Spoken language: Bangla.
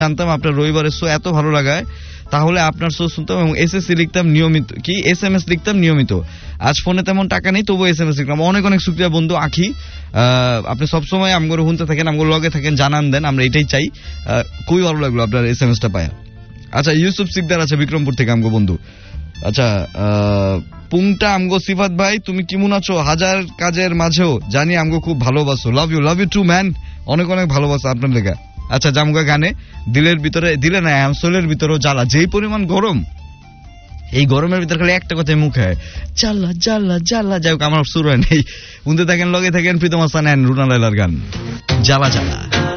জানতাম আপনার রবিবারের শো এত ভালো লাগায়, তাহলে আপনার শো শুনতাম এবং এসএসসি লিখতাম নিয়মিত, কি SMS লিখতাম নিয়মিত। আজ ফোনে তেমন টাকা নেই, তবু SMS লিখলাম। অনেক অনেক শুকরিয়া বন্ধু আখি, আপনি সবসময় আমগো শুনতে থাকেন, আমগো লগে থাকেন, জানান দেন, আমরা এটাই চাই। খুবই ভালো লাগলো আপনার SMS-টা পায়া। আচ্ছা, ইউসুফ সিকদার আছে বিক্রমপুর থেকে আমগো বন্ধু। আচ্ছা, পুংটা আমগো সিফাত ভাই, তুমি কেমন আছো? হাজার কাজের মাঝেও জানি আমগো খুব ভালোবাসো। লাভ ইউ টু ম্যান, অনেক অনেক ভালোবাসা আপনার লেগা। আচ্ছা, জামগা গানে দিলের ভিতরে, দিলে না সোলের ভিতরেও জ্বালা, যেই পরিমাণ গরম, এই গরমের ভিতরে খালি একটা কথাই মুখে, জ্বালা জ্বালা জ্বালা। যাই হোক, আমার শুরু হয় নেই, শুনতে থাকেন, লগে থাকেন, প্রীতম হাসান এন্ড রুনা লায়লার গান জ্বালা জ্বালা।